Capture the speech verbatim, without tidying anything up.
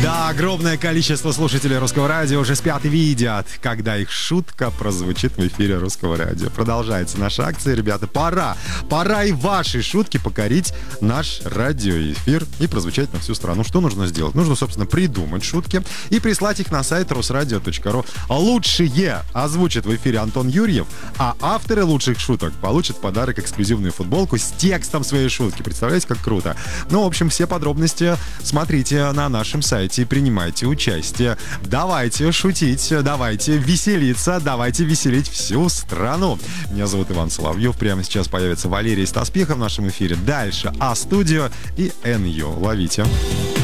Да, огромное количество слушателей Русского радио уже спят и видят, когда их шутка прозвучит в эфире Русского радио. Продолжается наша акция, ребята. Пора, пора и ваши шутки покорить наш радиоэфир и прозвучать на всю страну. Что нужно сделать? Нужно, собственно, придумать шутки и прислать их на сайт русрадио точка ру. Лучшие озвучит в эфире Антон Юрьев, а авторы лучших шуток получат в подарок эксклюзивную футболку с текстом своей шутки. Представляете, как круто? Ну, в общем, все подробности смотрите на нашем сайте и принимайте участие. Давайте шутить, давайте веселиться, давайте веселить всю страну. Меня зовут Иван Соловьев. Прямо сейчас появится Валерий Стаспиха в нашем эфире. Дальше А-студио и эн ю. Ловите.